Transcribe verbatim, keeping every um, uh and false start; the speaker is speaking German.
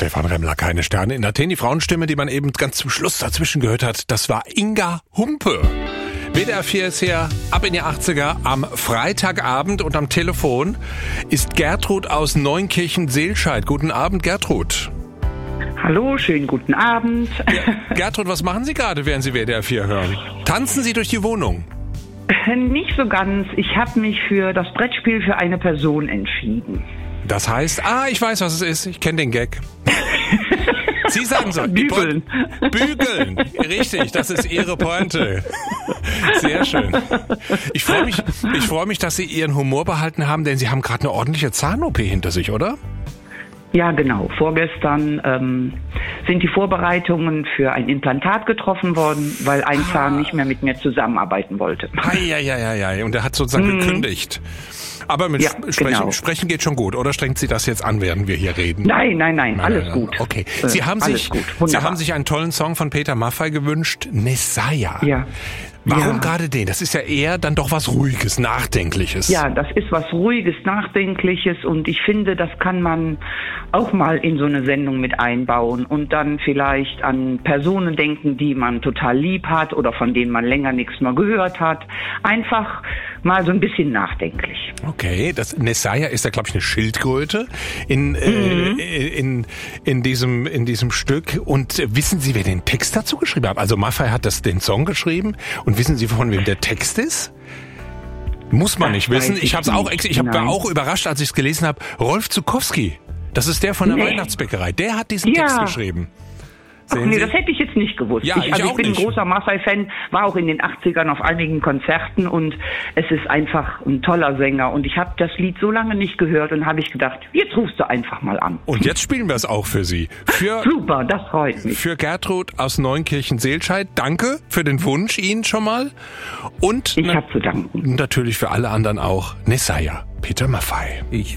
Stefan Remmler, keine Sterne in Athen. Die Frauenstimme, die man eben ganz zum Schluss dazwischen gehört hat, das war Inga Humpe. W D R vier ist hier ab in die achtziger am Freitagabend und am Telefon ist Gertrud aus Neunkirchen-Seelscheid. Guten Abend, Gertrud. Hallo, schönen guten Abend. Ja, Gertrud, was machen Sie gerade, während Sie W D R vier hören? Tanzen Sie durch die Wohnung? Nicht so ganz. Ich habe mich für das Brettspiel für eine Person entschieden. Das heißt, ah, ich weiß, was es ist. Ich kenne den Gag. Sie sagen so. Bügeln. Bügeln. Richtig, das ist Ihre Pointe. Sehr schön. Ich freue mich, ich freue mich, dass Sie Ihren Humor behalten haben, denn Sie haben gerade eine ordentliche Zahn-O P hinter sich, oder? Ja, genau. Vorgestern ähm, sind die Vorbereitungen für ein Implantat getroffen worden, weil ein ah. Zahn nicht mehr mit mir zusammenarbeiten wollte. Eieieiei. Und er hat sozusagen hm. gekündigt. Aber mit ja, Sprechen, genau. Sprechen geht schon gut, oder strengt Sie das jetzt an, während wir hier reden? Nein, nein, nein, alles nein, nein. gut. Okay. Sie haben, alles sich, gut. Sie haben sich einen tollen Song von Peter Maffay gewünscht, Nesaya. Ja. Warum ja. gerade den? Das ist ja eher dann doch was Ruhiges, Nachdenkliches. Ja, das ist was Ruhiges, Nachdenkliches und ich finde, das kann man auch mal in so eine Sendung mit einbauen und dann vielleicht an Personen denken, die man total lieb hat oder von denen man länger nichts mehr gehört hat. Einfach mal so ein bisschen nachdenklich. Okay, das Nesaya ist ja, glaube ich, eine Schildkröte in, mhm. äh, in, in, diesem, in diesem Stück. Und wissen Sie, wer den Text dazu geschrieben hat? Also Maffay hat das, den Song geschrieben. Und wissen Sie, von wem der Text ist? Muss man das nicht wissen. Ich, ich habe es auch, ich hab war auch überrascht, als ich es gelesen habe. Rolf Zukowski. Das ist der von der nee. Weihnachtsbäckerei. Der hat diesen ja. Text geschrieben. Ach nee, das hätte ich jetzt nicht gewusst. Ja, ich, ich, also auch ich bin nicht. ein großer Maffay-Fan, war auch in den achtzigern auf einigen Konzerten und es ist einfach ein toller Sänger. Und ich habe das Lied so lange nicht gehört und habe ich gedacht, jetzt rufst du einfach mal an. Und jetzt spielen wir es auch für Sie. Für, Super, das freut mich. Für Gertrud aus Neunkirchen-Seelscheid, danke für den Wunsch Ihnen schon mal. Und ich habe zu danken. Natürlich für alle anderen auch Nesaya, Peter Maffay. Ich